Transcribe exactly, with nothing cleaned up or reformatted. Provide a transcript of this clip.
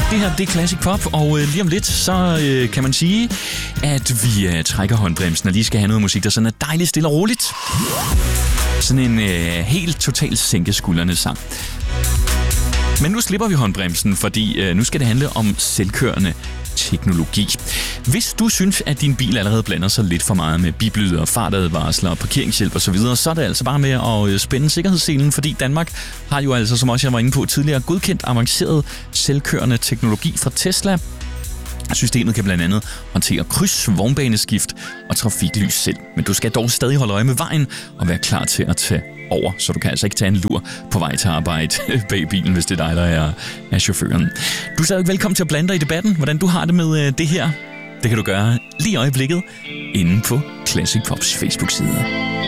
Det her, det er Classic Pop, og øh, lige om lidt, så øh, kan man sige, at vi øh, trækker håndbremsen og lige skal have noget musik, der sådan er dejligt stille og roligt. Sådan en øh, helt totalt sænke skuldrene sang. Men nu slipper vi håndbremsen, fordi øh, nu skal det handle om selvkørende teknologi. Hvis du synes, at din bil allerede blander sig lidt for meget med biblyder, fartadvarsler, parkeringshjælp osv., så er det altså bare med at spænde sikkerhedsselen, fordi Danmark har jo altså, som også jeg var inde på tidligere, godkendt avanceret selvkørende teknologi fra Tesla. Systemet kan blandt andet håndtere kryds, vognbaneskift og trafiklys selv. Men du skal dog stadig holde øje med vejen og være klar til at tage over, så du kan altså ikke tage en lur på vej til arbejde bag bilen, hvis det er dig, der er, er chaufføren. Du er stadig velkommen til at blande dig i debatten, hvordan du har det med det her. Det kan du gøre lige i øjeblikket inde på Classic Pops Facebook-side.